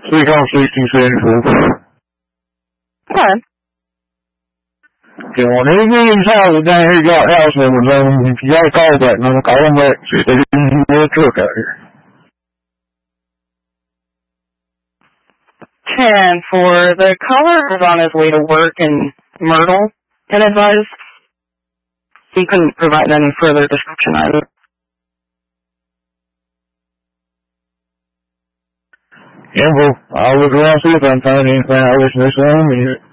Speak on 1674. Okay. Okay, well, any millions houses down here got house numbers on them. If you got a callback number, call them back. See if they can get a truck out here. And for the caller who's on his way to work in Myrtle, and advised he couldn't provide any further description either. Yeah, well, I'll look around, see if I can find anything. I'll listen to this one in a minute.